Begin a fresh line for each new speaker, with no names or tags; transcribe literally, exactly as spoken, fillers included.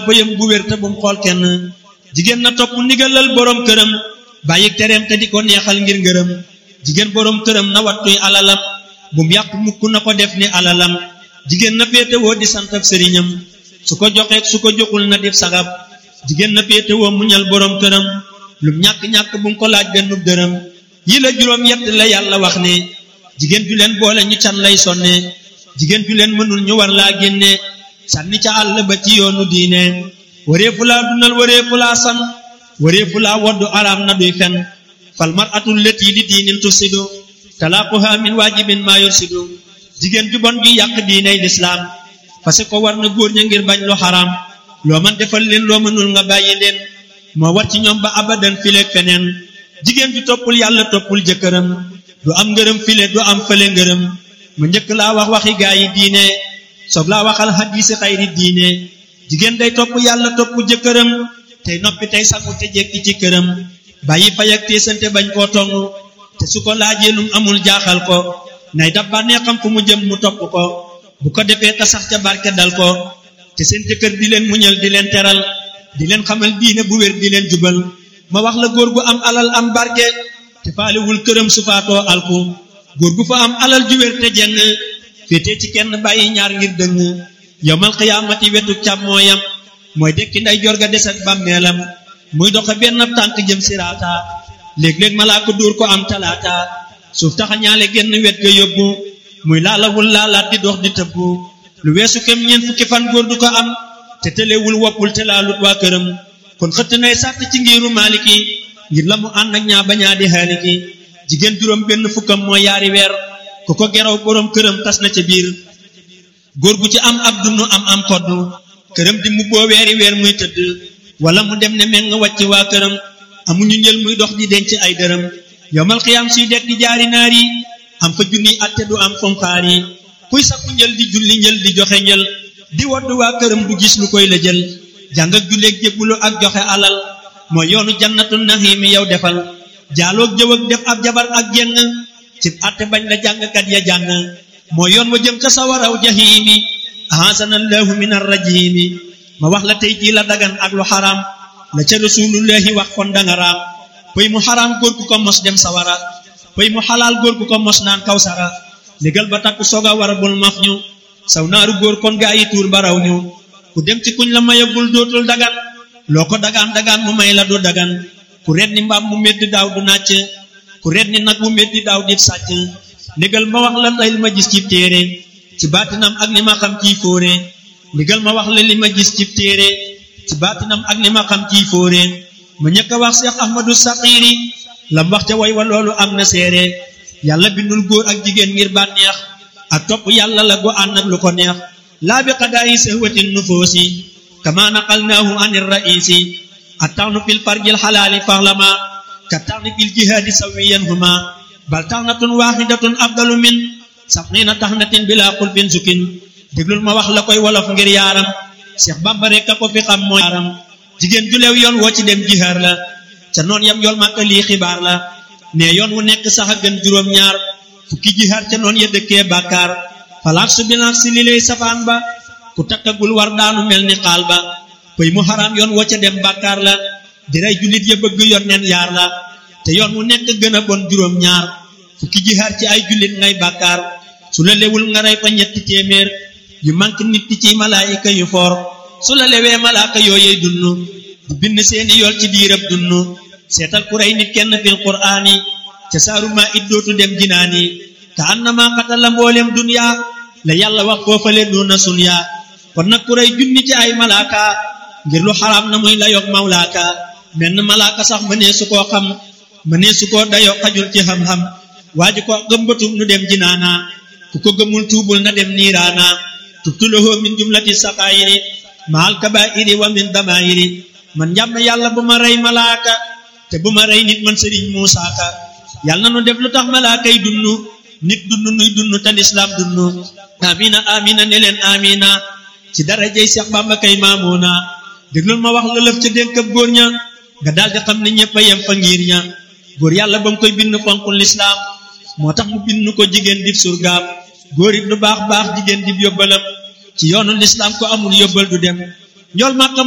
pëyam bu wér te bum xool kenn jigéen na topp ndigalal borom këram bàyyi tereem te di ko neexal ngir ngërëm jigéen borom këram na wattuy alalam bum yàq mukk na ko def ni alalam jigéen na féetewoo di sant ak sëriñam su ko joxeek su ko joxul na def sagab jigéen na féetewoo muñal borom këram lum ñàkk-ñàkk bum ko laaj benn dërëm yi la juróom yett la yàlla wax ne jigéen ju leen boole ñu can lay sonne jigéen ju leen mënul ñu war laa génne sànni ca àll ba ci yoonu diine wareefu laa dunal wareefu laa san wareefu laa woddu araam na duy fen fal mar'atul lati li diinin tusidu talaaquha min waajibin maa yursidu jigéen ju bon ju yàq diiney lislaam parce que war na góor ña ngir bañ lu xaraam loo man defal leen loo mënul nga bàyyi leen moo war ci ñoom ba abadan fileeg feneen jigéen ju toppul yàlla toppul jëkkëram du am ngërëm file du am fële ngërëm mu njëkk laa wax waxi gaa yi diine soog laa waxal hadiisi xayri diine jigéen day topp yàlla topp jëkkëram tey noppi tey sangu te jekki ci këram bàyyi fay ak teesante bañ koo tong te su ko laajee lum amul jaaxal ko nay dab bànnee xam fu mu jëm mu topp ko bu ko defee ta sax ca barke dal ko te seen jëkkër di leen muñal di leen teral di leen xamal diine bu wér di leen jubal ma wax la góor gu am alal am barke te faalewul këram su faatoo alku góor gu fa am alal ju wér te jeng féetee ci kenn bàyyi ñaar ngir dëng yawmal qiyaamati wetu càmmooyam mooy dekki nday jor ga des ak bàmmeelam muy doxe benn tànk jëm siraata léeg-léeg malaaka dóor ko am talaata suuf taxa ñaale genn wet ga yóbbu muy laalawul laalaat di dox di tëbbu lu weesu kem ñeent fukki fan góor du ko am te tëlewul woppul te laalut waa këram kon xëtt nay sàtt ci ngiru maaliki ngir la mu ànd ak ñaa bañaa di xaaliki jigéen juróom benn fukkam mooy yaari weer ku ko geraw borom këram tas na ca biir góor gu ci am ab dunu am am koddu këram di mu boo weeri weer muy tëdd wala mu dem ne meng wàcc waa këram amuñu njël muy dox di denc ay dërëm yowmal xiyaam suy dekk di jaari naar yi am fa junniy atte du am fomxaar yi kuy sakku njël di julli njël di joxe njël di wodd waa këram du gis lu koy la jël jàng ak julleeg jébbulu ak joxe alal mooy yoonu jannatu naxiimi yow defal jaaloog jëw ak def ab jabar ak jeng ci atte bañ la jàngkat ya jàng mooy yoon wa jëm ca sawaraw jahiimi ahasanallahu min arrajimi ma wax la tey jii la dagan ak lu xaraam la ca rasulullahi wax kon danga raam pëy mu xaraam góor ku ko mos dem sawara pëy mu xalaal góor ku ko mos naan kawsara légal ba takku soga war bul maf ñu saw naaru góor kon gaa yi tuur baraw ñu ku dem ci kuñ la mayagul dootul dagan loo ko dagaan dagaan mu may la du dagan ku ret ni mbaam mu meddi daaw du nàcc ku ret ni nag mu meddi daaw di sàcc légal ma wax la tey li ma gis ci téere ci baatinam ak li ma xam ciy fóore légal ma wax la li ma gis ci téere ci baatinam ak li ma xam ciy fóore ma ñëkk a wax Cheikh Ahmadou Saqiiri lam wax ca way wa loolu am na seere yàlla bindul góor ak jigéen ngir bànneex ak topp yàlla la gu ànd ak lu ko neex laa bi qadaayi sahwatin nufoosi kama naqalnaahu anir raisi attawnu fil farjil xalaali faxlama ka tawni fil jihaadi sawiyan huma bal taxnatun waaxidatun afdalu min sab'iina taxnatin bila xulfin sukin déglul ma wax la koy wolof ngir yaaram Cheikh Bamba rek a ko fi xam mooy yaaram jigéen ju leew yoon woo ci dem jihaar la ca noon yam yool màkka lii xibaar la ne yoon wu nekk sax a gën juróom ñaar fukki jihaar ca noon ya dëkkee bàkkaar falaak su bilaak si li lay safaan ba ku takkagul war daanu mel ni xaal ba pëy mu xaraam yoon woo ca dem bàkkaar la di rey jullit ya bëgg yoon neen yaar la te yoon wu nekk gën a bon juróom ñaar fukki jihaar ci ay jullit ngay bàkkaar su la lewul nga rey fa ñetti téeméer yu manque nit ci malaayika yu foor su la lewee malaaka yooyey dunnu di bind seeni yool ci diirab dunnu seetal ku rey nit kenn fil qur'aani ca saaru maa it dootu dem jinaani ka annama qatala mboolem dunya la yàlla wax foofale duna sunya kon nag ku rey junni ci ay malaaka ngir lu xaraam na muy la yog mawlaaka menn malaaka sax mënee su koo xam mënee su koo dayoo xajul ci xam-xam waa ji ko gëmbatum nu dem jinaana ku ko gëmul tuubul na dem niiraana tubtulahu min jumlati saqaayiri maal kabaa'iri wa min damaayiri man njàmm yàlla bu ma rey malaaka te bu ma rey nit man sëriñ Muusaa Ka yàlla na nu def lu tax malaaka yi dunnu nit dunnu nuy dunnu te lislaam dunnu amina amina ne leen amina ci darajay Seex Bamba kay maamuuna déglul ma wax la lëf ca dénkab góor ña nga daldi xam ne ñëpp a yem fa ngir ña góor yàlla ba mu koy bind fonkul lislaam moo tax mu bind ko jigéen dib surgaam góor it lu baax baax jigéen dib yóbbalam ci yoonu lislaam ko amul yóbbal du dem njool Makka